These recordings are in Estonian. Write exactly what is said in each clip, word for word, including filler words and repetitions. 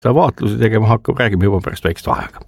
ta vaatlusi tegema hakkab, räägime juba pärast väikest vaheaega.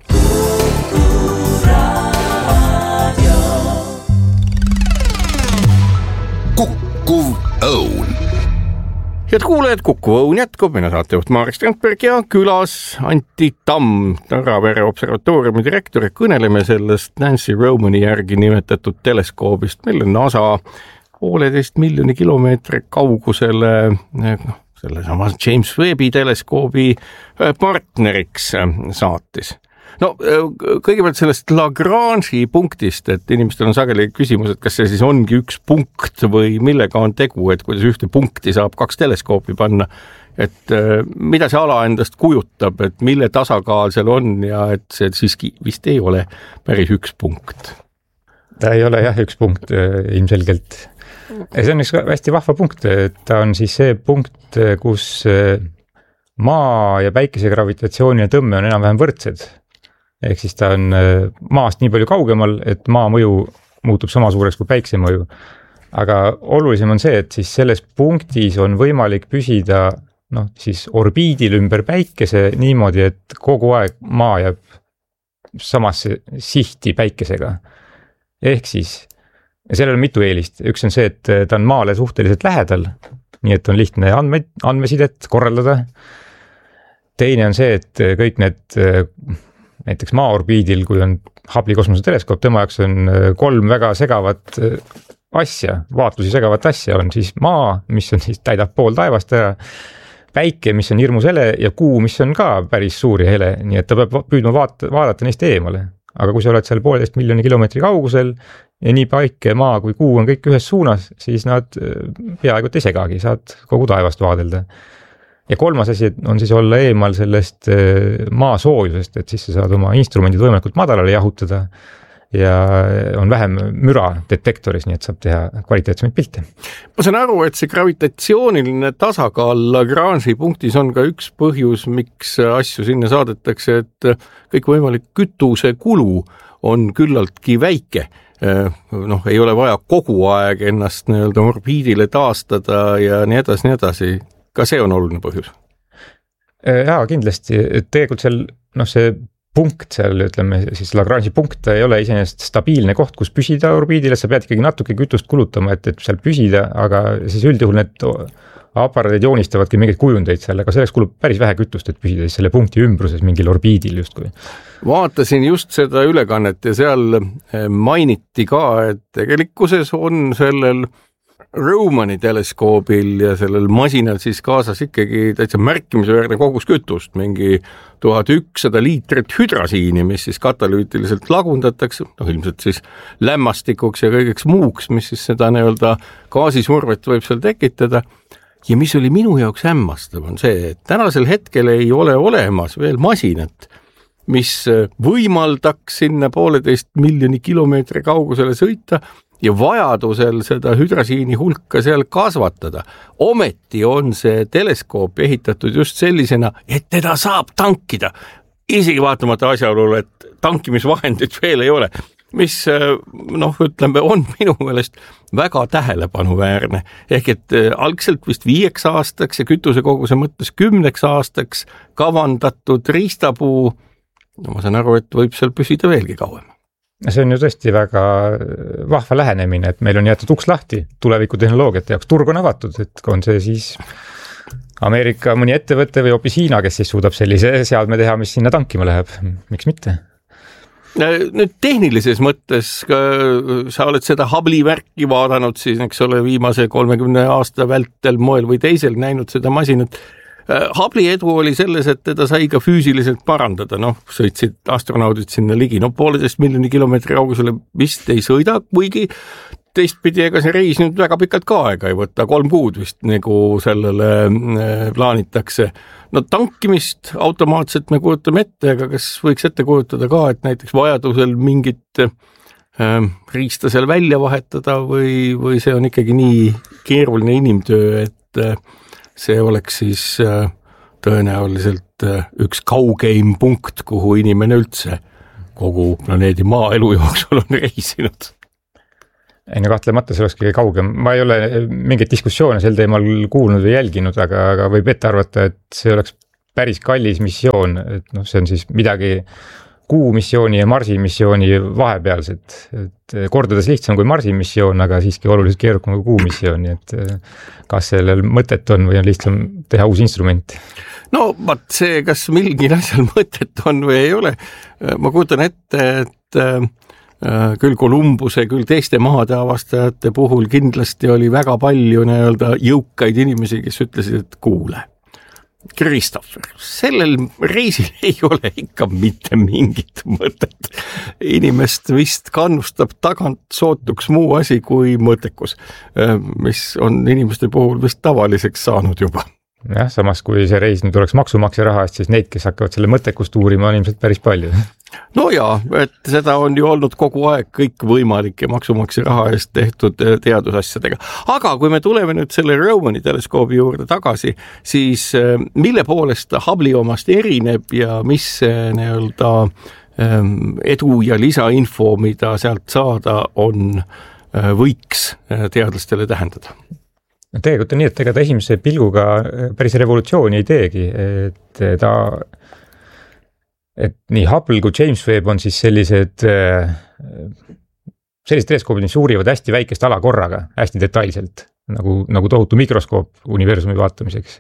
Kukkuv õun. Head kuulajad, Kukkuv õun jätkub, mina saatejuht Marek Strandberg ja külas Antti Tamm, Taravere observatooriumi direktor, ja kõneleme sellest Nancy Romani järgi nimetatud teleskoobist, mille NASA pooleteist miljoni kilomeetri kaugusele no, selle sama James Webbi teleskoobi partneriks saatis. No kõigepealt sellest Lagrange'i punktist, et inimestel on sageli küsimus, et kas see siis ongi üks punkt või millega on tegu, et kuidas ühte punkti saab kaks teleskoopi panna, et mida see ala endast kujutab, et mille tasakaal seal on ja et see siiski vist ei ole päris üks punkt. Ta ei ole jah üks punkt ilmselgelt. See on üks hästi vahva punkt, et ta on siis see punkt, kus maa ja päikese gravitatsiooni ja tõmme on enam-vähem võrdsed. Ehk siis ta on maast nii palju kaugemal, et maa mõju muutub sama suureks kui päikse mõju. Aga olulisem on see, et siis selles punktis on võimalik püsida noh, siis orbiidil ümber päikese niimoodi, et kogu aeg maa jääb samasse sihti päikesega. Ehk siis, ja sellel on mitu eelist. Üks on see, et ta on maale suhteliselt lähedal, nii et on lihtne andme, andmesidet korraldada. Teine on see, et kõik need näiteks maa orbiidil, kui on Hubble'i kosmoseteleskoop, tema jaoks on kolm väga segavat asja, vaatlusi segavat asja on siis maa, mis on siis täidab pool taevast ära, päike, mis on hirmus hele ja kuu, mis on ka päris suur ja hele, nii et ta peab püüdma vaata, vaadata neist eemale. Aga kui sa oled seal pooleteist miljoni kilomeetri kaugusel ja nii päike, maa kui kuu on kõik ühes suunas, siis nad peaaegu ei segagi, saad kogu taevast vaadelda. Ja kolmas asi on siis olla eemal sellest maa soojusest, et siis sa saad oma instrumendid võimalikult madalale jahutada ja on vähem müra detektoris, nii et saab teha kvaliteetsemaid pilte. Ma saan aru, et see gravitatsiooniline tasakaal Lagrange'i punktis on ka üks põhjus, miks asju sinna saadetakse, et kõik võimalik kütuse kulu on küllaltki väike. Noh, ei ole vaja kogu aeg ennast nii-öelda orbiidile taastada ja nii edasi, nii edasi. Ka see on oluline põhjus? Jaa, kindlasti. Tegelikult seal, noh see punkt seal, ütleme siis Lagrange'i punkt ei ole iseenesest stabiilne koht, kus püsida orbiidile, sa pead ikkagi natuke kütust kulutama, et, et seal püsida, aga siis üldjuhul need aparaadid joonistavadki mingeid kujundeid seal, aga selleks kulub päris vähe kütust, et püsida siis selle punkti ümbruses mingil orbiidil justkui. Vaatasin just seda ülekannet ja seal mainiti ka, et tegelikkuses on sellel Romani teleskoobil ja sellel masinal siis kaasas ikkagi täitsa märkimisväärne kogus kütust, mingi tuhat ükssada liitrit hydrasiini, mis siis katalüütiliselt lagundatakse, noh ilmselt siis lämmastikuks ja kõigeks muuks, mis siis seda nii-öelda gaasisurvet võib seal tekitada. Ja mis oli minu jaoks hämmastav on see, et tänasel hetkel ei ole olemas veel masinat, mis võimaldaks sinna pooleteist miljoni kilomeetri kaugusele sõita ja vajadusel seda hydrasiini hulka seal kasvatada. Ometi on see teleskoop ehitatud just sellisena, et teda saab tankida. Isegi vaatamata asjaolule, et tankimisvahendid veel ei ole, mis noh, ütleme, on minu meelest väga tähelepanuväärne. Ehk et algselt vist viieks aastaks ja kütusekoguse mõttes kümneks aastaks kavandatud riistapuu, no ma saan aru, et võib seal püsida veelgi kauem. See on ju tõesti väga vahva lähenemine, et meil on jäetud uks lahti tuleviku tehnoloogiate jaoks, turg on avatud, et on see siis Ameerika mõni ettevõte või hoopis Hiina, kes siis suudab sellise seadme teha, mis sinna tankima läheb, miks mitte? Nüüd tehnilises mõttes, sa oled seda Hubble'i märki vaadanud, siis eks ole viimase kolmekümne aasta vältel moel või teisel näinud seda masinat. Hubble'i edu oli selles, et teda sai ka füüsiliselt parandada, noh, sõitsid astronaudid sinna ligi, no pooleteist miljoni kilomeetri kaugusele vist ei sõida, kuigi teistpidi ega see reis nüüd väga pikalt ka aega ei võta, kolm kuud vist nagu sellele plaanitakse. No tankimist automaatselt me kujutame ette, aga kas võiks ette kujutada ka, et näiteks vajadusel mingit äh, riista seal välja vahetada või, või see on ikkagi nii keeruline inimtöö, et äh, see oleks siis äh, tõenäoliselt äh, üks kaugeim punkt, kuhu inimene üldse kogu planeedi maaelu jooksul on reisinud. Ei, no kahtlemata see oleks kõige kaugem. Ma ei ole mingeid diskussioone sel teemal kuulnud või jälginud, aga, aga võib ette arvata, et see oleks päris kallis missioon, et noh, see on siis midagi kuu missiooni ja Marsi missiooni vahepealsed, et kordades lihtsam kui Marsi missioon, aga siiski oluliselt keerukam kui kuu missioon, nii et kas sellel mõtet on või on lihtsam teha uus instrument? No vaat see, kas mingil asjal mõtet on või ei ole, ma kujutan ette, et äh, küll Kolumbuse, küll teiste maade avastajate puhul kindlasti oli väga palju nii-öelda jõukaid inimesi, kes ütlesid, et kuule, Christopher, sellel reisil ei ole ikka mitte mingit mõtet. Inimest vist kannustab tagant sootuks muu asi kui mõttekus, mis on inimeste puhul vist tavaliseks saanud juba. Jah, samas kui see reis nüüd oleks maksumaksja raha eest, siis neid, kes hakkavad selle mõttekust uurima, on ilmselt päris palju. No jaa, et seda on ju olnud kogu aeg kõik võimalik ja maksumaksja raha eest tehtud teadusasjadega. Aga kui me tuleme nüüd selle Romani teleskoobi juurde tagasi, siis mille poolest Hubble'i omast erineb ja mis nii-öelda edu ja lisainfo, mida sealt saada on, võiks teadlastele tähendada? No tegelikult on nii, et ega ta esimese pilguga päris revolutsiooni ei teegi, et ta, et nii Hubble kui James Webb on siis sellised, sellised teleskoobid, mis uurivad hästi väikest ala korraga, hästi detailselt, nagu, nagu tohutu mikroskoop universumi vaatamiseks.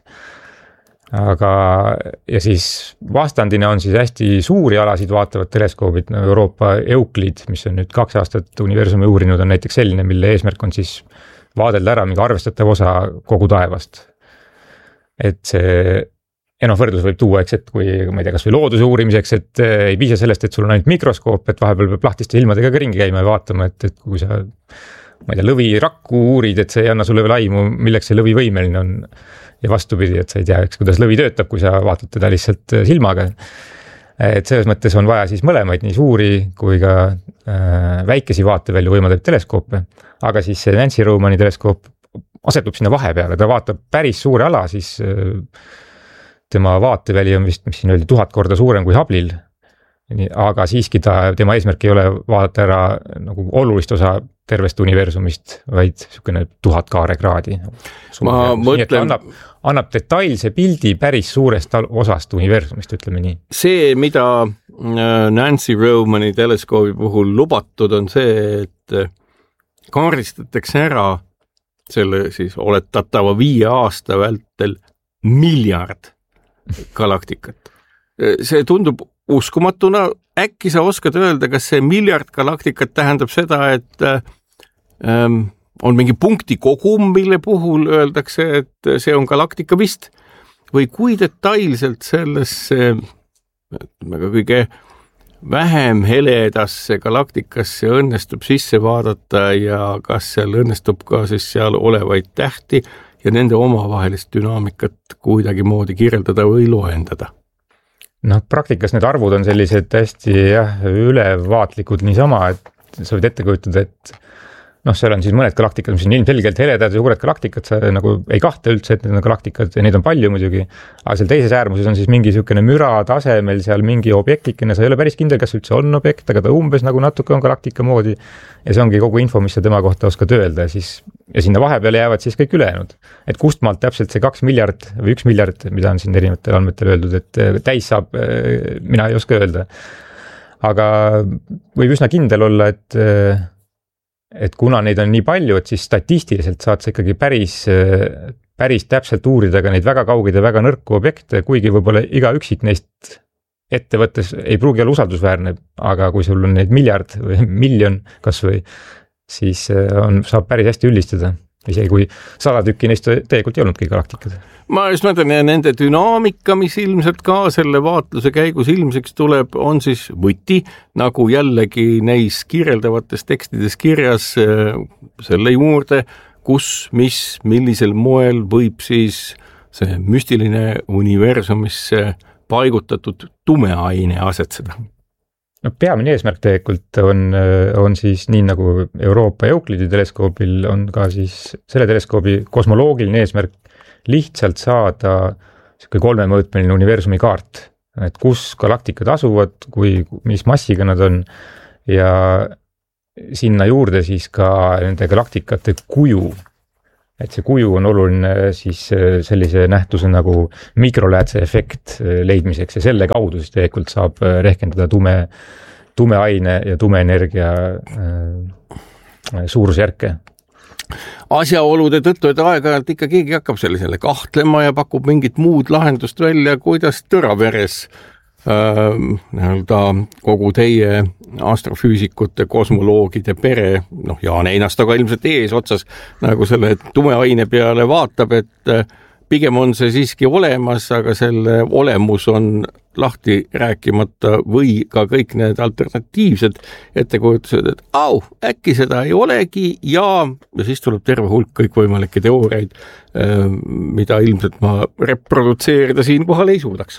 Aga, ja siis vastandina on siis hästi suuri alasid vaatavad teleskoobid, no Euroopa Euclid, mis on nüüd kaks aastat universumi uurinud, on näiteks selline, mille eesmärk on siis vaadelda ära mingi arvestatav osa kogu taevast. Et see, ja noh, võrdlus võib tuua, eks, et kui, ma ei tea, kas või looduse uurimiseks, et ei piisa sellest, et sul on ainult mikroskoop, et vahepeal peab lahtiste ilmadega ka ringi käima ja vaatama, et, et kui sa, ma ei tea, lõvi rakku uurid, et see ei anna sulle veel aimu, milleks see lõvi võimeline on. Ja vastupidi, et sa ei tea, eks, kuidas lõvi töötab, kui sa vaatad teda lihtsalt silmaga. Et selles mõttes on vaja siis mõlemaid, nii suuri kui ka äh, väikesi vaatevälju võimaldab teleskoope, aga siis see Nancy Romani teleskoop asetub sinna vahepeale, ta vaatab päris suure ala, siis äh, tema vaateväli on vist, mis siin öeldi, tuhat korda suurem kui Hubble'il, aga siiski ta, tema eesmärk ei ole vaadata ära nagu olulist osa tervest universumist, vaid niisugune tuhat kaarekraadi. Ma mõtlen... Annab, annab detailse pildi päris suurest osast universumist, ütleme nii. See, mida Nancy Romani teleskoobi puhul lubatud, on see, et kaardistatakse ära selle siis oletatava viie aasta vältel miljard galaktikat. See tundub uskumatuna, äkki sa oskad öelda, kas see miljard galaktikat tähendab seda, et ähm, on mingi punkti kogum, mille puhul öeldakse, et see on galaktika vist, või kui detailselt sellesse kõige vähem heledasse galaktikasse õnnestub sisse vaadata ja kas seal õnnestub ka siis seal olevaid tähti ja nende omavahelist dünaamikat kuidagi moodi kirjeldada või loendada? Noh, praktikas need arvud on sellised hästi jah, ülevaatlikud niisama, et sa võid ette kujutada, et noh, seal on siis mõned galaktikad, mis on ilmselgelt heledad ja suured galaktikad, sa nagu ei kahte üldse, et need on galaktikad ja neid on palju muidugi, aga seal teises äärmuses on siis mingi niisugune müra tasemel seal mingi objektikene, sa ei ole päris kindel, kas üldse on objekt, aga ta umbes nagu natuke on galaktika moodi ja see ongi kogu info, mis sa tema kohta oskad öelda ja siis ja sinna vahepeale jäävad siis kõik ülejäänud. Et kust maalt täpselt see kaks miljard või üks miljard, mida on siin erinevatel andmetel öeldud, et täis saab, mina ei oska öelda. Aga võib üsna kindel olla, et et kuna neid on nii palju, et siis statistiliselt saad sa ikkagi päris, päris täpselt uurida ka neid väga kaugeid ja väga nõrku objekte, kuigi võib-olla iga üksik neist ettevõttes ei pruugi olla usaldusväärne, aga kui sul on neid miljard või miljon kas või, siis on, saab päris hästi üldistada. Isegi kui sada tükki neist tegelikult ei olnudki galaktikad. Ma just mõtlen, ja nende dünaamika, mis ilmselt ka selle vaatluse käigus ilmseks tuleb, on siis võti, nagu jällegi neis kirjeldavates tekstides kirjas selle juurde, kus, mis, millisel moel võib siis see müstiline universumisse paigutatud tumeaine asetseda. No peamine eesmärk tegelikult on, on siis nii nagu Euroopa Euclidi teleskoobil on ka siis selle teleskoobi kosmoloogiline eesmärk lihtsalt saada kolmemõõtmeline universumi kaart, et kus galaktikad asuvad, kui, mis massiga nad on ja sinna juurde siis ka nende galaktikate kuju et see kuju on oluline siis sellise nähtuse nagu mikroläätse efekt leidmiseks ja selle kaudu siis tegelikult saab rehkendada tume, tume aine ja tume energia suurusjärke. Asjaolude tõttu, et aeg-ajalt ikka keegi hakkab sellisele kahtlema ja pakub mingit muud lahendust välja, kuidas tõraveres äh, nii-öelda kogu teie astrofüüsikute, kosmoloogide pere, noh Jaan Einastoga ilmselt ees otsas nagu selle tumeaine peale vaatab, et pigem on see siiski olemas, aga selle olemus on lahti rääkimata või ka kõik need alternatiivsed ettekujutused, et au, äkki seda ei olegi ja, ja siis tuleb terve hulk kõikvõimalikke teooriaid, mida ilmselt ma reprodutseerida siin kohal ei suudaks.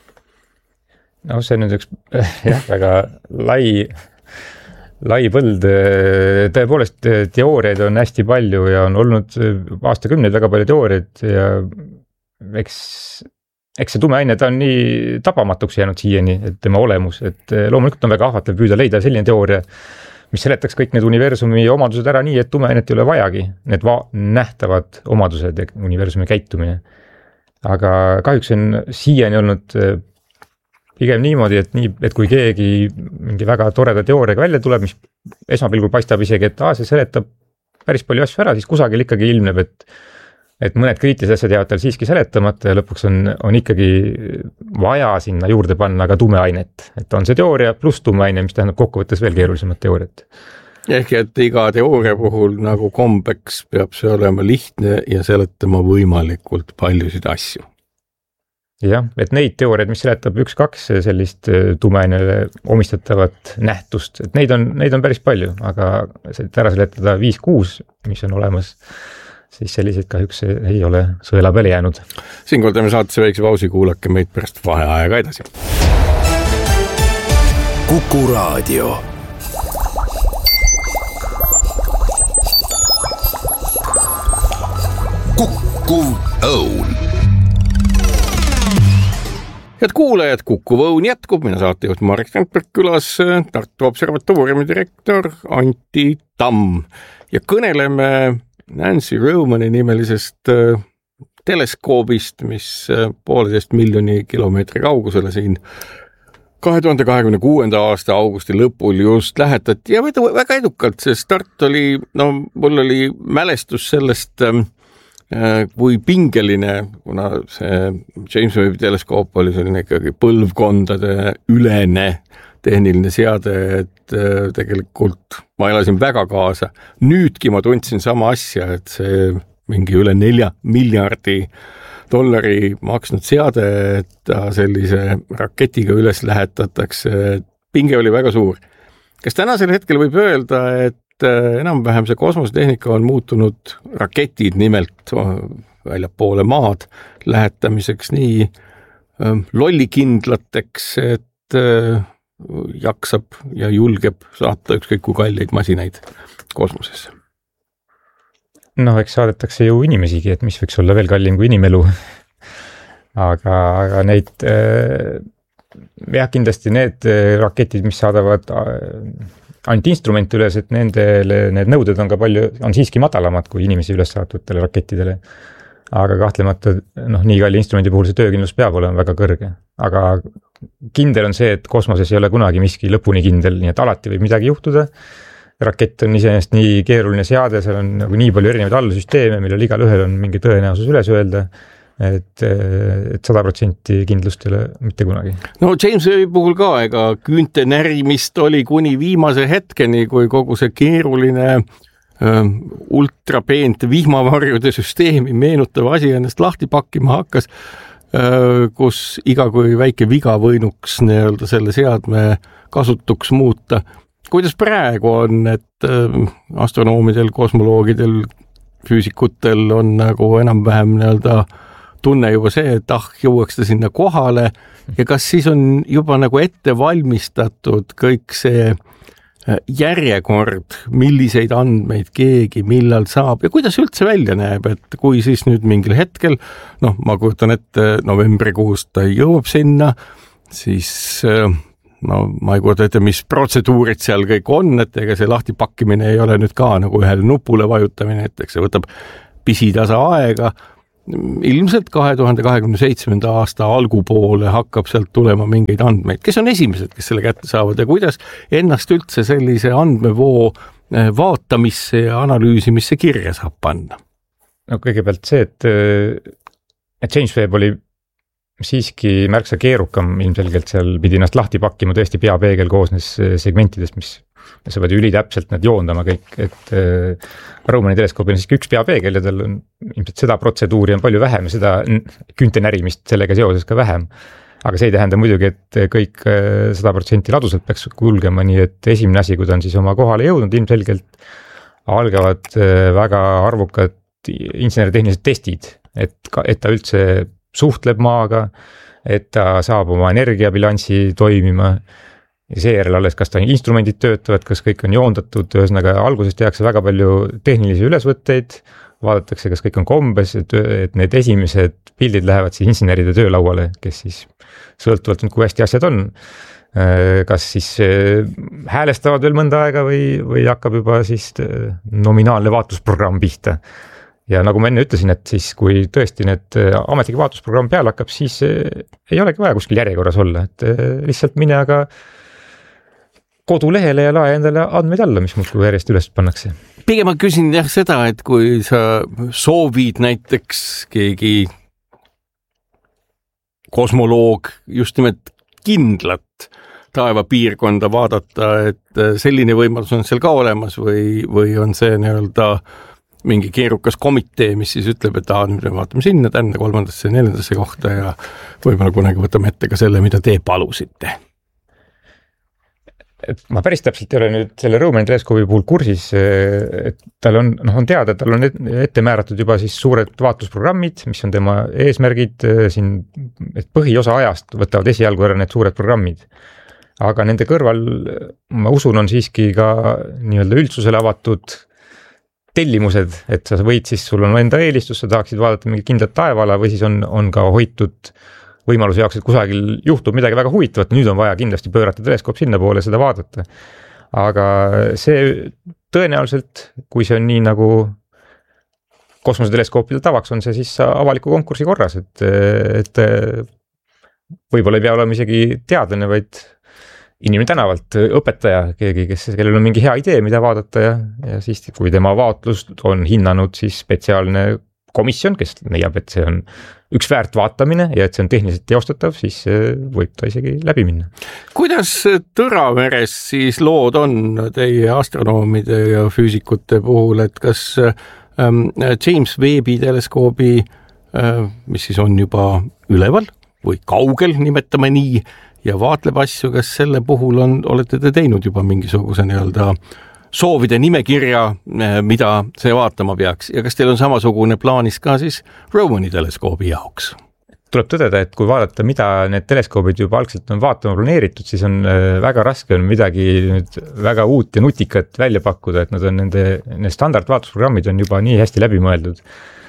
No see on nüüd üks jah, väga lai, lai põld. Tõepoolest teooriaid on hästi palju ja on olnud aastakümneid väga palju teooriaid ja eks, eks see tumeaine ta on nii tabamatuks jäänud siiani, et tema olemus, et loomulikult on väga ahvatlev püüda leida selline teooria, mis seletaks kõik need universumi omadused ära nii, et tumeainet ei ole vajagi, need va- nähtavad omadused ja universumi käitumine. Aga kahjuks on siiani olnud pigem niimoodi, et, nii, et kui keegi mingi väga toreda teooriaga välja tuleb, mis esmapilgul paistab isegi, et aa, see seletab päris palju asju ära, siis kusagil ikkagi ilmneb, et, et mõned kriitilised asjad jäävad tal siiski seletamata ja lõpuks on, on ikkagi vaja sinna juurde panna ka tumeainet. Et on see teooria pluss tumeaine, mis tähendab kokkuvõttes veel keerulisemat teooriat. Ehk et iga teooria puhul nagu kombeks peab see olema lihtne ja seletama võimalikult paljusid asju. Jah, et neid teooriaid, mis seletab üks-kaks sellist tumeainele omistatavat nähtust, et neid on, neid on päris palju, aga ära seletada viis-kuus, mis on olemas, siis selliseid kahjuks ei ole sõela peale jäänud. Siinkohal teeme saatesse väikse pausi, kuulake meid pärast vaheaega edasi. Kuku Raadio. Kuku Õun. Head kuulajad, Kuku Õun jätkub, mina saatejuht Marek Strandberg külas, Tartu Observatooriumi direktor Antti Tamm ja kõneleme Nancy Romani nimelisest teleskoobist, mis pooleteist miljoni kilomeetri kaugusele siin kahe tuhande kahekümne kuuenda aasta augusti lõpul just lähetati ja väga edukalt, see start oli, no mul oli mälestus sellest kui pingeline, kuna see James Webbi teleskoop oli selline ikkagi põlvkondade ülene tehniline seade, et tegelikult ma elasin väga kaasa. Nüüdki ma tundsin sama asja, et see mingi üle nelja miljardi dollari maksnud seade, et ta sellise raketiga üles lähetatakse, pinge oli väga suur. Kas tänasel hetkel võib öelda, et enam-vähem see kosmosetehnika on muutunud raketid nimelt väljapoole maad lähetamiseks nii lollikindlateks, et jaksab ja julgeb saata ükskõik kui kalleid masinaid kosmosesse? No eks saadetakse ju inimesigi, et mis võiks olla veel kallim kui inimelu. Aga, aga neid, jah kindlasti need raketid, mis saadavad ainult instrument üles, et nendele, need nõuded on ka palju, on siiski madalamad kui inimesi üles saatvatele rakettidele. Aga kahtlemata, noh, nii kalli instrumendi puhul see töökindlus peab olema väga kõrge. Aga kindel on see, et kosmoses ei ole kunagi miski lõpuni kindel, nii et alati võib midagi juhtuda. Rakett on iseenesest nii keeruline seade, seal on nagu nii palju erinevaid allusüsteeme, millel igal ühel on mingi tõenäosus üles öelda. et, et sada protsenti kindlust ei ole mitte kunagi. No James Webbi puhul ka, ega küünte närimist oli kuni viimase hetkeni, kui kogu see keeruline äh, ultrapeent vihmavarjude süsteemi meenutav asi ennast lahti pakkima hakkas, äh, kus iga kui väike viga võinuks nii-öelda selle seadme kasutuks muuta. Kuidas praegu on, et äh, astronoomidel, kosmoloogidel, füüsikutel on nagu enam-vähem nii-öelda tunne juba see, et ah, jõuaks ta sinna kohale ja kas siis on juba nagu ette valmistatud kõik see järjekord, milliseid andmeid keegi millal saab ja kuidas üldse välja näeb, et kui siis nüüd mingil hetkel, noh, ma kujutan ette novembrikuust ta jõuab sinna, siis no ma ei kujuta ette, mis protseduurid seal kõik on, et ega see lahtipakkimine ei ole nüüd ka nagu ühele nupule vajutamine, et eks see võtab pisitasa aega. Ilmselt kahe tuhande kahekümne seitsmenda aasta algupoole hakkab sealt tulema mingeid andmeid. Kes on esimesed, kes selle kätte saavad ja kuidas ennast üldse sellise andmevoo vaatamisse ja analüüsimisse kirja saab panna? No kõigepealt see, et, et James Webb oli siiski märksa keerukam, ilmselgelt seal pidi ennast lahti pakkima, tõesti peapeegel koosnes segmentidest, mis sa pead ülitäpselt need joondama kõik, et Romani teleskoobil on siiski üks peapeegel ja tal on ilmselt seda protseduuri on palju vähem ja seda küünte närimist sellega seoses ka vähem. Aga see ei tähenda muidugi, et kõik sada protsenti ladusalt peaks kulgema, nii et esimene asi, kui ta on siis oma kohale jõudnud, ilmselgelt algavad väga arvukad inseneritehnilised testid, et, et ta üldse suhtleb maaga, et ta saab oma energiabilansi toimima ja seejärel alles, kas ta instrumendid töötavad, kas kõik on joondatud, ühesõnaga alguses tehakse väga palju tehnilisi ülesvõtteid, vaadatakse, kas kõik on kombes, et, et need esimesed pildid lähevad siis inseneride töölauale, kes siis sõltuvalt, kui hästi asjad on, kas siis häälestavad veel mõnda aega või, või hakkab juba siis nominaalne vaatlusprogramm pihta. Ja nagu ma enne ütlesin, et siis kui tõesti need ametlik vaatlusprogramm peale hakkab, siis ei olegi vaja kuskil järjekorras olla, et lihtsalt mine aga kodulehele ja lae endale andmeid alla, mis muudkui järjest üles pannakse. Pigem ma küsin jah seda, et kui sa soovid näiteks keegi kosmoloog just nimelt kindlat taevapiirkonda vaadata, et selline võimalus on seal ka olemas või, või on see nii-öelda mingi keerukas komitee, mis siis ütleb, et ah, nüüd me vaatame sinna, tänne, kolmandasse, neljandasse kohta ja võib-olla kunagi võtame ette ka selle, mida te palusite. Et ma päris täpselt ei ole nüüd selle Romani teleskoobi puhul kursis, et tal on, noh, on teada, et tal on ette määratud juba siis suured vaatlusprogrammid, mis on tema eesmärgid siin, et põhiosa ajast võtavad esialgu ära need suured programmid. Aga nende kõrval, ma usun, on siiski ka nii-öelda üldsusele avatud tellimused, et sa võid siis, sul on enda eelistus, sa tahaksid vaadata mingi kindlat taevala või siis on, on ka hoitud võimaluse jaoks, et kusagil juhtub midagi väga huvitavat, nüüd on vaja kindlasti pöörata teleskoop sinna poole seda vaadata. Aga see tõenäoliselt, kui see on nii nagu kosmoseteleskoopide tavaks, on see siis avaliku konkursi korras, et, et võib-olla ei pea olema isegi teadlane, vaid inimene tänavalt, õpetaja, keegi, kes, kellel on mingi hea idee, mida vaadata ja, ja siis, kui tema vaatlust on hinnanud siis spetsiaalne komisjon, kes leiab, et see on üks väärt vaatamine ja et see on tehniliselt teostatav, siis võib ta isegi läbi minna. Kuidas Tõraveres siis lood on teie astronoomide ja füüsikute puhul, et kas ähm, James Webbi teleskoobi, äh, mis siis on juba üleval või kaugel, nimetame nii, ja vaatleb asju, kas selle puhul on, olete te teinud juba mingisuguse nii-öelda soovide nimekirja, mida see vaatama peaks ja kas teil on samasugune plaanis ka siis Romani teleskoobi jaoks? Tuleb tõdeda, et kui vaadata, mida need teleskoobid juba algselt on vaatama planeeritud, siis on väga raske on midagi nüüd väga uut ja nutikat välja pakkuda, et nad on nende, need standardvaatusprogrammid on juba nii hästi läbi mõeldud.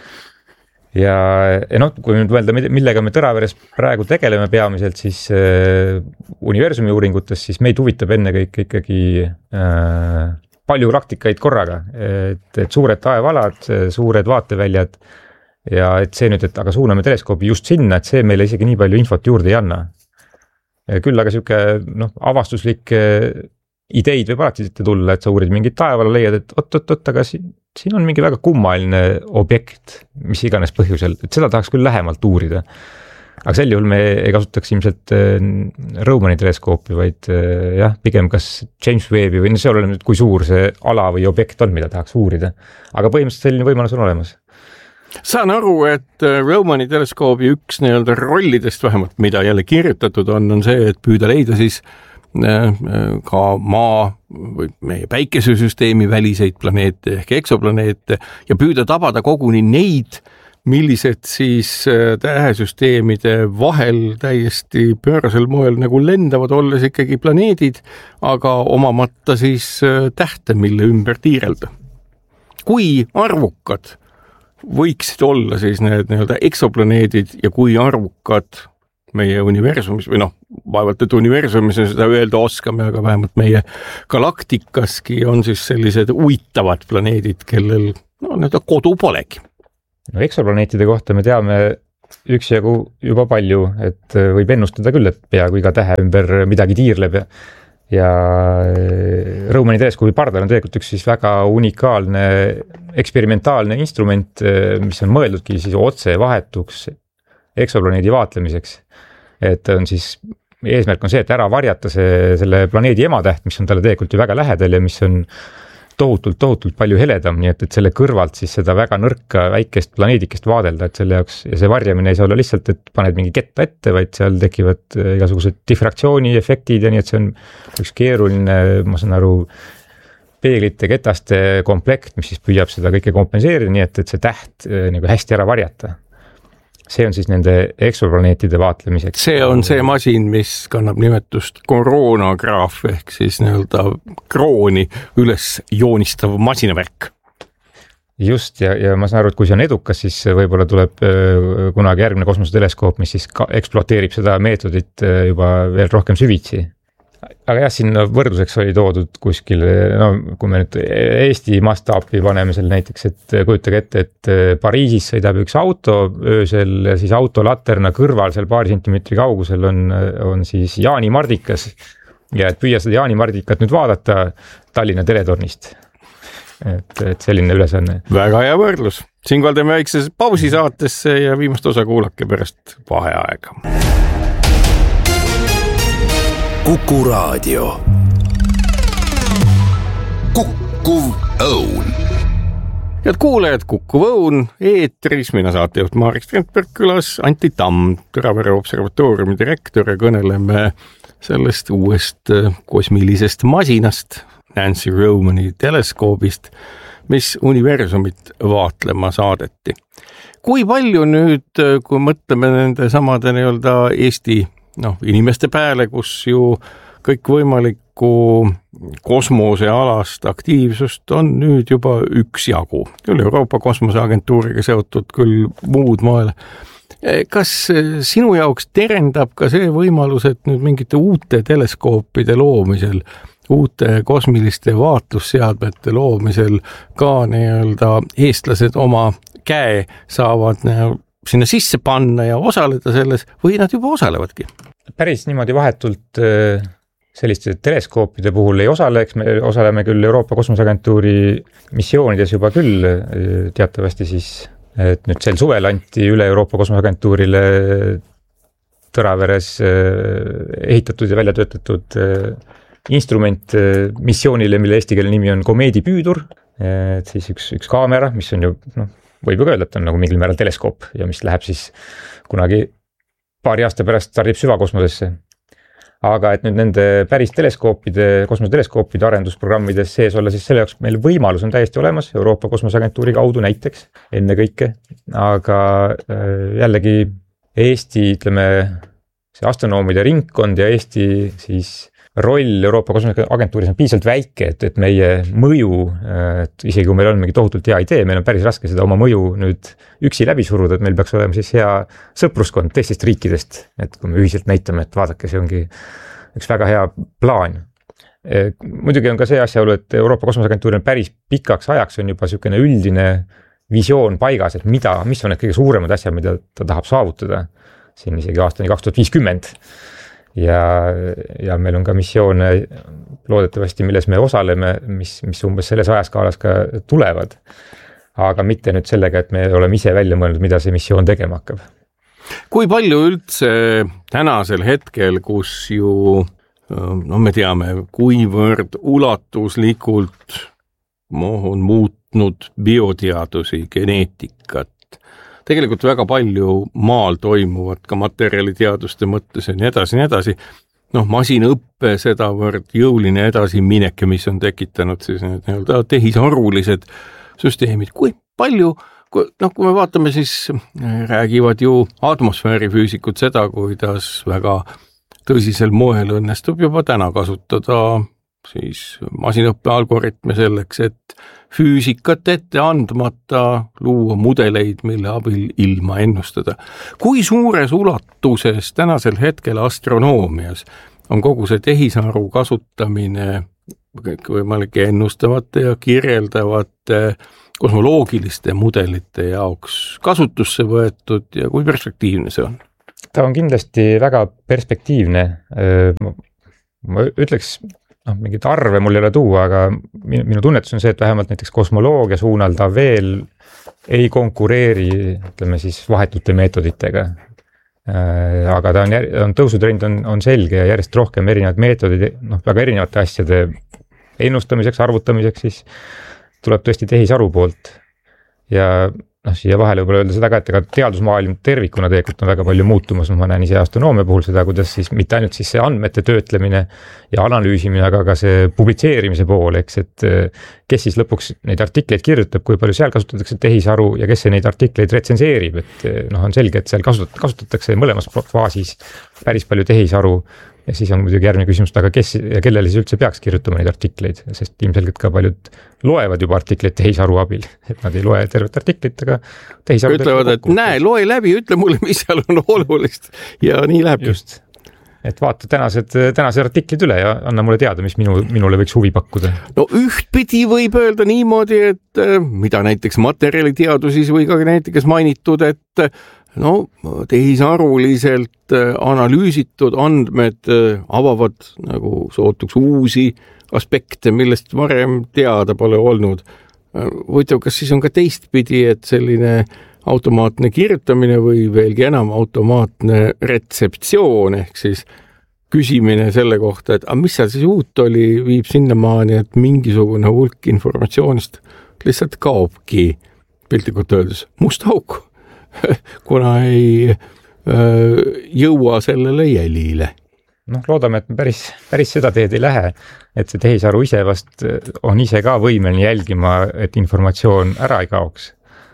Ja, ja noh, kui nüüd mõelda, millega me Tõraveres praegu tegeleme peamiselt, siis äh, universumi uuringutes, siis meid huvitab enne kõik ikkagi äh, palju praktikaid korraga, et, et suured taevalad, suured vaateväljad ja et see nüüd, et aga suuname teleskoobi just sinna, et see meile isegi nii palju infot juurde ei anna. Küll aga siuke noh, avastuslik ideid võib alati sitte tulla, et sa uurid mingit taevala, leiad, et oot-oot-oot, aga siin, siin on mingi väga kummaline objekt, mis iganes põhjusel, et seda tahaks küll lähemalt uurida. Aga sel juhul me ei kasutaks ilmselt Romani teleskoopi, vaid jah, pigem kas James Webbi või see oleneb nüüd, kui suur see ala või objekt on, mida tahaks uurida. Aga põhimõtteliselt selline võimalus on olemas. Saan aru, et Romani teleskoobi üks nii-öelda rollidest vähemalt, mida jälle kirjutatud on, on see, et püüda leida siis ka maa või meie päikesesüsteemi väliseid planeete ehk eksoplaneete ja püüda tabada koguni neid, millised siis tähesüsteemide vahel täiesti pöörasel moel nagu lendavad, olles ikkagi planeedid, aga omamata siis tähte, mille ümber tiirelda. Kui arvukad võiksid olla siis need nii-öelda eksoplaneedid ja kui arvukad meie universumis või noh, vaevalt, et universumis seda öelda oskame, aga vähemalt meie galaktikaski on siis sellised uitavad planeedid, kellel no, need kodu polegi. no eksoplaneetide kohta me teame üksjagu juba palju, et võib ennustada küll, et peaaegu iga tähe ümber midagi tiirleb ja ja Rowmani teleskoobi pardal on tegelikult üks siis väga unikaalne eksperimentaalne instrument, mis on mõeldudki siis otse vahetuks eksoplaneedi vaatlemiseks. Et on siis, eesmärk on see, et ära varjata see, selle planeedi ematäht, mis on talle tegelikult ju väga lähedal ja mis on tohutult, tohutult palju heledam, nii et, et selle kõrvalt siis seda väga nõrka väikest planeedikest vaadelda, et selle jaoks, ja see varjamine ei saa olla lihtsalt, et paned mingi ketta ette, vaid seal tekivad igasugused diffraktsiooni efektid ja nii, et see on üks keeruline, ma saan aru, peeglite ketaste komplekt, mis siis püüab seda kõike kompenseerida, nii et, et see täht nagu hästi ära varjata. See on siis nende eksoplaneetide vaatlemiseks. See on see masin, mis kannab nimetust koroonagraaf ehk siis nii-öelda krooni üles joonistav masinavärk. Just, ja, ja ma saan aru, et kui see on edukas, siis võib-olla tuleb kunagi järgmine kosmoseteleskoop, mis siis ka ekspluateerib seda meetodit juba veel rohkem süvitsi. Aga jah, siin võrdluseks oli toodud kuskil, no kui me nüüd Eesti mastaapi paneme selle näiteks, et kujutage ette, et Pariisis sõidab üks auto öösel ja siis auto laterna kõrval seal paari sentimeetri kaugusel on, on siis Jaani Mardikas ja et püüa seda Jaani Mardikat nüüd vaadata Tallinna teletornist. Et, et selline ülesanne. Väga hea võrdlus. Siinkohal teeme väikses pausi saatesse ja viimast osa kuulake pärast vaheaega. Kuku Raadio. Kukkuv Õun. Head kuulajad, Kukkuv Õun eetris, mina saatejuht Marek Strandberg, külas Antti Tamm, Tõravere observatooriumi direktor ja kõneleme sellest uuest kosmilisest masinast, Nancy Rowmani teleskoobist, mis universumit vaatlema saadeti. Kui palju nüüd, kui mõtleme nende samade nii-öelda Eesti noh, inimeste pääle, kus ju kõik võimalikku kosmosealast aktiivsust on nüüd juba üks jagu. Küll Euroopa Kosmoseagentuuriga seotud, küll muud moel. Kas sinu jaoks terendab ka see võimalus, et nüüd mingite uute teleskoopide loomisel, uute kosmiliste vaatlusseadmete loomisel ka nii-öelda eestlased oma käe saavad sinna sisse panna ja osaleda selles või nad juba osalevadki? Päris niimoodi vahetult selliste teleskoopide puhul ei osale, eks me osaleme küll Euroopa Kosmoseagentuuri missioonides juba küll teatavasti siis, et nüüd sel suvel anti üle Euroopa Kosmoseagentuurile Tõraveres ehitatud ja välja töötatud instrument missioonile, mille eestikeelne nimi on Komeedipüüdur, et siis üks, üks kaamera, mis on ju, noh, võib ju öelda, et on nagu mingil määral teleskoop ja mis läheb siis kunagi paari aasta pärast stardib süvakosmosesse. Aga et nüüd nende päris teleskoopide, kosmoseteleskoopide arendusprogrammides sees olla, siis selle jaoks meil võimalus on täiesti olemas Euroopa Kosmoseagentuuri kaudu näiteks enne kõike. Aga jällegi Eesti, ütleme, see astronoomide ringkond ja Eesti siis roll Euroopa Kosmoseagentuuris on piisavalt väike, et, et meie mõju, et isegi kui meil on mingi tohutult hea idee, meil on päris raske seda oma mõju nüüd üksi läbi suruda, et meil peaks olema siis hea sõpruskond teistest riikidest, et kui me ühiselt näitame, et vaadake, see ongi üks väga hea plaan. Muidugi on ka see asjaolu, et Euroopa Kosmoseagentuuri on päris pikaks ajaks on juba niisugune üldine visioon paigas, et mida, mis on need kõige suuremad asjad, mida ta tahab saavutada siin isegi aastani kaks tuhat viiskümmend. Ja, ja meil on ka missioone loodetavasti, milles me osaleme, mis, mis umbes selles ajaskaalas ka tulevad. Aga mitte nüüd sellega, et me oleme ise välja mõelnud, mida see missioon tegema hakkab. Kui palju üldse tänasel hetkel, kus ju, no me teame, kuivõrd ulatuslikult on muutnud bioteadusi, geneetikat, tegelikult väga palju maal toimuvat ka materjaliteaduste mõttes ja nii edasi, nii edasi. Noh, masinaõppe sedavõrd jõuline edasi mineke, mis on tekitanud siis need nii-öelda tehisarvulised süsteemid. Kui palju, kui, noh, kui me vaatame, siis räägivad ju atmosfäärifüüsikud seda, kuidas väga tõsisel moel õnnestub juba täna kasutada siis masinaõppe algoritme selleks, et füüsikat ette andmata luua mudeleid, mille abil ilma ennustada. Kui suures ulatuses tänasel hetkel astronoomias on kogu see tehisaru kasutamine kõikvõimalike ennustavate ja kirjeldavate kosmoloogiliste mudelite jaoks kasutusse võetud ja kui perspektiivne see on? Ta on kindlasti väga perspektiivne. Ma ütleks, noh, mingit arve mul ei ole tuua, aga minu, minu tunnetus on see, et vähemalt näiteks kosmoloogia suunal ta veel ei konkureeri, ütleme siis vahetute meetoditega. Aga ta on, on tõusutrend on, on selge ja järjest rohkem erinevad meetodid, noh, väga erinevate asjade ennustamiseks, arvutamiseks, siis tuleb tõesti tehisaru poolt. Ja noh, siia vahele võib-olla öelda seda ka, et ega teadusmaailm tervikuna tegelikult on väga palju muutumas. Ma näen ise astronoomia puhul seda, kuidas siis mitte ainult siis see andmete töötlemine ja analüüsimine, aga ka see publitseerimise pool, eks, et kes siis lõpuks neid artikleid kirjutab, kui palju seal kasutatakse tehisaru ja kes neid artikleid retsenseerib, et noh, on selge, et seal kasutat, kasutatakse mõlemas faasis päris palju tehisaru. Ja siis on muidugi järgmine küsimus, aga kes ja kellele siis üldse peaks kirjutama neid artikleid, sest ilmselgelt ka paljud loevad juba artikleid tehisaru abil, et nad ei loe tervet artiklit, aga tehisaru ütlevad, et näe, loe läbi, ütle mulle, mis seal on olulist ja nii läheb. Just, et vaata tänased, tänased artiklid üle ja anna mulle teada, mis minu, minule võiks huvi pakkuda. No ühtpidi võib öelda niimoodi, et mida näiteks materjaliteadusis või ka näiteks mainitud, et no tehisaruliselt analüüsitud andmed avavad nagu sootuks uusi aspekte, millest varem teada pole olnud. Võitav, kas siis on ka teistpidi, et selline automaatne kirjutamine või veelgi enam automaatne retseptsioon ehk siis küsimine selle kohta, et a, mis seal siis uut oli, viib sinnamaani, et mingisugune hulk informatsioonist lihtsalt kaobki piltlikult öeldes must auk. Kuna ei öö, jõua sellele jälile. Noh, loodame, et päris, päris seda teed ei lähe, et see tehisaru ise vast on ise ka võimeline jälgima, et informatsioon ära ei kaoks.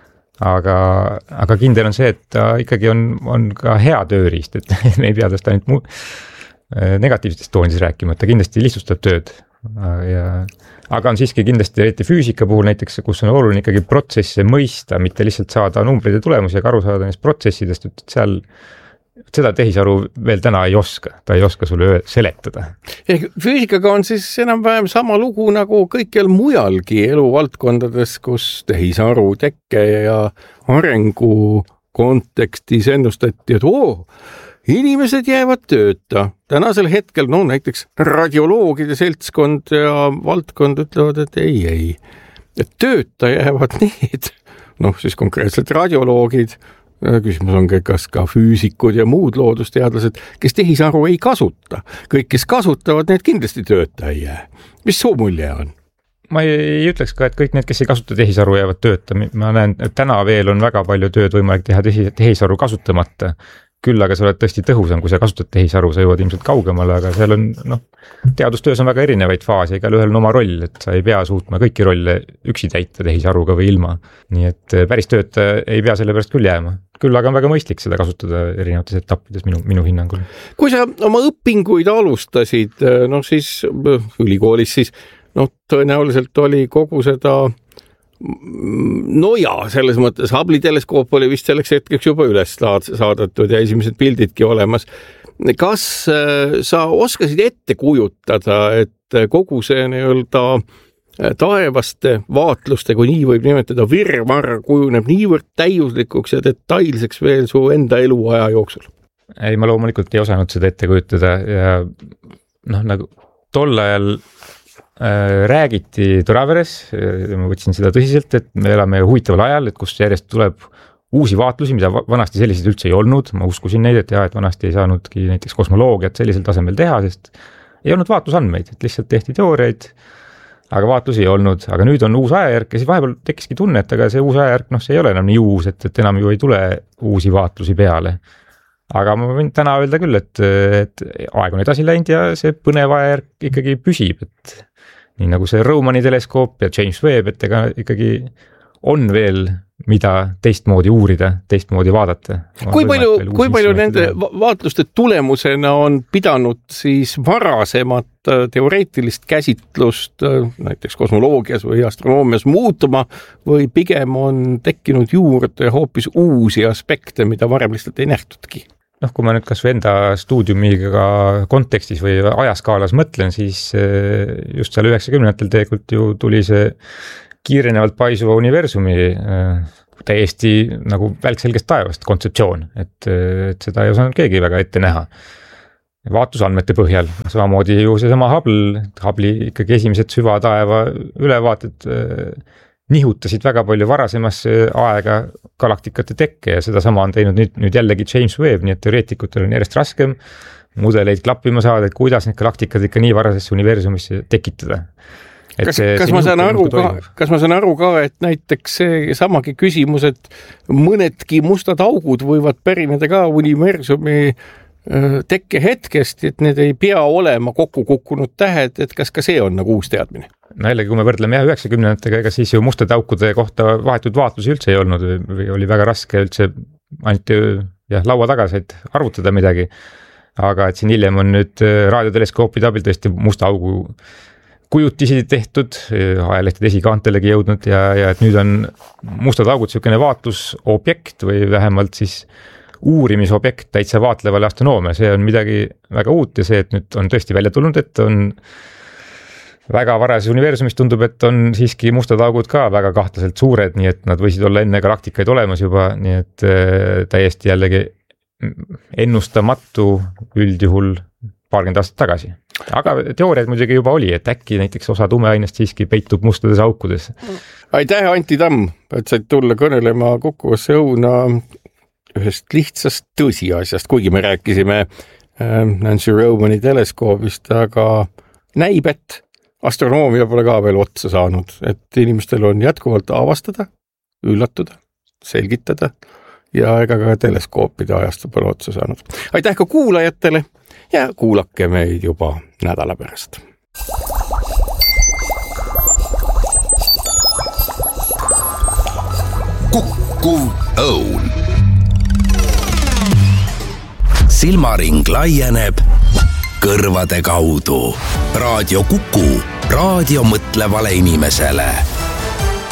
Aga, aga kindel on see, et ta ikkagi on, on ka hea tööriist, et me ei pea tast ainult muu, negatiivstes toonides rääkima, et ta kindlasti lihtsustab tööd. Ja, aga on siiski kindlasti eriti füüsika puhul näiteks, kus on oluline ikkagi protsesse mõista, mitte lihtsalt saada numbreid ja tulemusi, aga aru saada neist protsessidest, et seal seda tehisaru veel täna ei oska, ta ei oska sulle seletada. Ehk füüsikaga on siis enam-vähem sama lugu nagu kõikjal mujalgi eluvaldkondades, kus tehisaru tekke ja arengu kontekstis ennustati, et oo, inimesed jäävad tööta. Tänasel hetkel, no näiteks radioloogide seltskond ja valdkond ütlevad, et ei, ei. Et tööta jäävad need, noh siis konkreetselt radioloogid, küsimus on, kas ka füüsikud ja muud loodusteadlased, kes tehisaru ei kasuta. Kõik, kes kasutavad, need kindlasti tööta ei jää. Mis suu mulje on? Ma ei, ei ütleks ka, et kõik need, kes ei kasuta tehisaru, jäävad tööta. Ma näen, et täna veel on väga palju tööd võimalik teha tehisaru kasutamata. Küll, aga sa oled tõesti tõhusam, kui sa kasutad tehisaru, sa jõuad ilmselt kaugemale, aga seal on, noh, teadustöös on väga erinevaid faase, igal ühel on oma roll, et sa ei pea suutma kõiki rolle üksi täita tehisaruga või ilma. Nii et päris tööd ei pea selle pärast küll jääma. Küll, aga on väga mõistlik seda kasutada erinevates etappides minu, minu hinnangul. Kui sa oma õpinguid alustasid, noh siis ülikoolis, siis noh, tõenäoliselt oli kogu seda no ja, selles mõttes Hubble'i teleskoop oli vist selleks hetkeks juba üles saadetud ja esimesed pildidki olemas. Kas sa oskasid ette kujutada, et kogu see nii-öelda taevaste vaatluste, kui nii võib nimetada, virvarr kujuneb niivõrd täiuslikuks ja detailseks veel su enda eluaja jooksul? Ei, ma loomulikult ei osanud seda ette kujutada ja noh, nagu tol ajal räägiti Toraveres, ma võtsin seda tõsiselt, et me elame huvitaval ajal, et kus järjest tuleb uusi vaatlusi, mida vanasti selliseid üldse ei olnud. Ma uskusin neid, et jah, et vanasti ei saanudki näiteks kosmoloogiat sellisel tasemel teha, sest ei olnud vaatlusandmeid, et lihtsalt tehti teooriaid, aga vaatlusi ei olnud. Aga nüüd on uus ajajärk ja siis vahepeal tekkiski tunne, et aga see uus ajajärk, noh, see ei ole enam nii uus, et, et enam ju ei tule uusi vaatlusi peale. Aga ma võin täna öelda küll, et, et aeg on edasi läinud ja see põnev ajajärk ikkagi püsib, et nii nagu see Romani teleskoop ja James Webb, et ega ikkagi on veel mida teistmoodi uurida, teistmoodi vaadata. Kui palju, kui palju nende vaatluste tulemusena on pidanud siis varasemat teoreetilist käsitlust näiteks kosmoloogias või astronoomias muutuma või pigem on tekkinud juurde hoopis uusi aspekte, mida varem lihtsalt ei nähtudki? Noh, kui ma nüüd kas või enda stuudiumiga kontekstis või ajaskaalas mõtlen, siis just seal üheksakümnendatel tegelikult ju tuli see kiirenevalt paisuva universumi täiesti nagu välkselgest taevast kontseptsioon, et, et seda ei osanud keegi väga ette näha. Vaatusandmete põhjal, samamoodi ju seesama Hubble, Hubble'i ikkagi esimesed süvataeva ülevaated nihutasid väga palju varasemasse aega galaktikate tekke ja seda sama on teinud nüüd, nüüd jällegi James Webb, nii et teoreetikutel on järjest raskem mudeleid klappima saada, et kuidas need galaktikad ikka nii varasesse universumisse tekitada. Et kas, kas, ma saan aru ka, kas ma saan aru ka, et näiteks see samagi küsimus, et mõnedki mustad augud võivad pärineda ka universumi tekke hetkest, et need ei pea olema kokku kukkunud tähed, et kas ka see on nagu uus teadmine? No jällegi, kui me võrdleme jah üheksakümnendatega, ega siis ju mustade aukude kohta vahetud vaatlusi üldse ei olnud või oli väga raske üldse ainult jah, laua taga said arvutada midagi. Aga et siin hiljem on nüüd raadioteleskoopide abil tõesti musta augu kujutisi tehtud, ajalehtede esikaantelegi jõudnud ja, ja et nüüd on mustad augud selline vaatlusobjekt või vähemalt siis uurimisobjekt täitsa vaatlevale astronoomia, see on midagi väga uut ja see, et nüüd on tõesti välja tulnud, et on väga varases universumis tundub, et on siiski mustad augud ka väga kahtlaselt suured, nii et nad võisid olla enne galaktikaid olemas juba, nii et täiesti jällegi ennustamatu üldjuhul paarkümmend aastat tagasi. Aga teooriad muidugi juba oli, et äkki näiteks osa tumeainest siiski peitub mustades aukudes. Aitäh, Antti Tamm, et said tulla kõnelema Kukuvasse õuna ühest lihtsast tõsiasjast, kuigi me rääkisime Nancy Romani teleskoobist, aga näib, et astronoomia pole ka veel otsa saanud, et inimestel on jätkuvalt avastada, üllatuda, selgitada ja ega ka teleskoopide ajastu pole otsa saanud. Aitäh ka kuulajatele ja kuulake meid juba nädala pärast. Kukkuv õun. Silmaring laieneb kõrvade kaudu. Raadio Kuku, raadio mõtlevale inimesele.